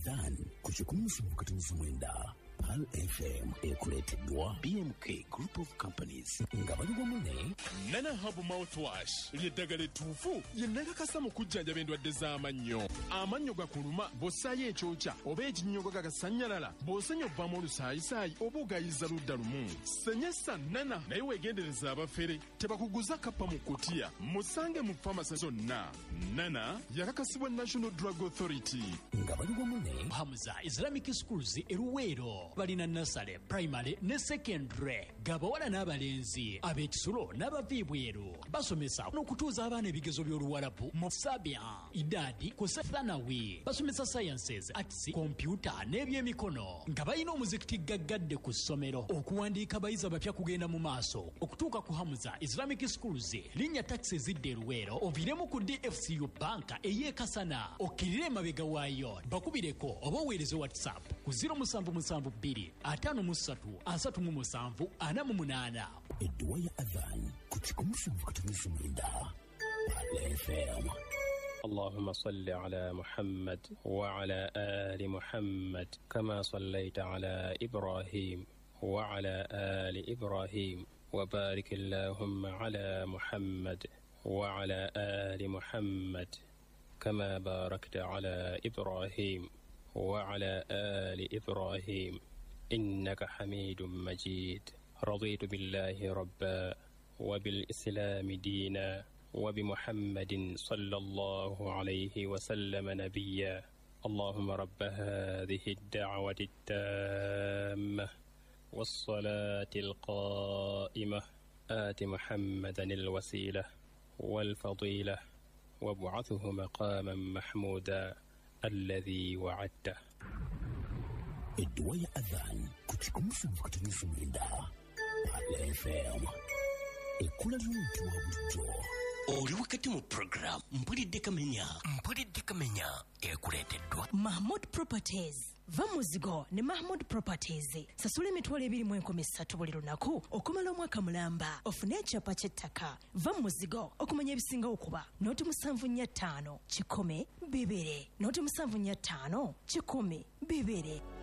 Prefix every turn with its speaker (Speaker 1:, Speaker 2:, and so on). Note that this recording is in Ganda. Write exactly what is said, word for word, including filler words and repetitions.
Speaker 1: Adhan kuchikumusha mkatanizi mwenda Pal F M ekuleteddwa B M K Group of Companies ngabalibwa mune
Speaker 2: Nana Hub Mouthwash ly'eddagala ettuufu lye nnakakasa mu kujjanjaba endwadde z'amannyo. Amannyo gakuluma bw'ossaayo ekyokya oba ekinnyogo gagasanyalala bw'osenya obbamu olusaayisaayi oba ogayiza ludda lumu. Senyesa Nana naye weegendereza abafere tebakuguza kappa mu kutiya. Musange mu famasi zonna. Nana yakakasibwa National Drug Authority.
Speaker 1: Ngabalibwa mune
Speaker 3: Hamza Islamic Schools eruweero balina nasale primary ne secondary gabawala n'abalenzi ab'ekisulo n'abaviibweru basomesa n'okutuuza abaana ebigezo by'oluwalabu mu sabia idadi ku sethanawi basomesa sciences arts computer n'ebyemikono nga balina omuzikiti gaggadde ku ssomero okuwandiika abayizi abapya kugenda mu maaso okutuuka ku Hamza Islamic Schools linnya taxi zidde eruweero oviremu ku D F C U banka ey'ekasana okkirire emabega waayo bakubireko oba oweereze WhatsApp ku zero seven seven two atano musatu asatu mu musanvu ana mu munana.
Speaker 1: Edduwa ya Adhan kuchikumusha mkatanizi mwenda Pal F M.
Speaker 4: اللهم صل على محمد وعلى آل محمد كما صليت على إبراهيم وعلى آل إبراهيم وبارك اللهم على محمد وعلى آل محمد كما باركت على إبراهيم وعلى آل إبراهيم إنك حميد مجيد. رضيت بالله ربا وبالإسلام دينا وبمحمد صلى الله عليه وسلم نبيا. اللهم رب هذه الدعوة التامة والصلاة القائمة آت محمدا الوسيلة والفضيلة وابعثه مقاما محمودا الذي وعدته.
Speaker 1: Edduwa ya Adhan kuchikumusha mkatanizi mwenda Pal F M. Ekula ly'omuntu wa bulijjo. Oli wakati mu program mpulidde kamenya mpulidde kamenya ekuleeteddwa
Speaker 5: Mahmood Properties. Va muzigo ne Mahmood Properties. Sasula emitwalo ebiri mu enkumi ssatu buli lunaku okumala omwaka mulamba ofune ekyapa ky'ettaka. Va muzigo okumanya ebisinga okuba nooti musanvu nnya ttaano kikumi bibiri nooti musanvu nnya ttaano kikumi bibiri.